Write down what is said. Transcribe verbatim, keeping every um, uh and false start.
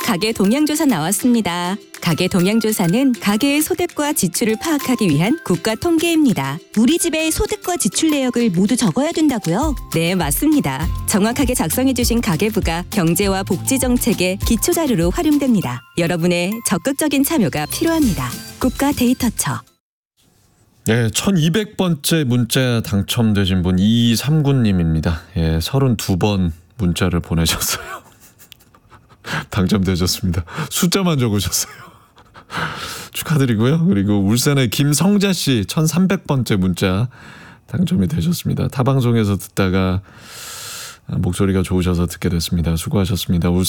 가계 동향조사 나왔습니다. 가계 동향조사는 가계의 소득과 지출을 파악하기 위한 국가 통계입니다. 우리 집의 소득과 지출 내역을 모두 적어야 된다고요? 네, 맞습니다. 정확하게 작성해주신 가계부가 경제와 복지 정책의 기초 자료로 활용됩니다. 여러분의 적극적인 참여가 필요합니다. 국가 데이터처. 네, 천이백 번째 문자 당첨되신 분 이삼구 님입니다. 예, 서른두 번 문자를 보내셨어요. 당첨되셨습니다. 숫자만 적으셨어요. 축하드리고요. 그리고 울산의 김성자 씨 천삼백 번째 문자 당첨이 되셨습니다. 타방송에서 듣다가 목소리가 좋으셔서 듣게 됐습니다. 수고하셨습니다.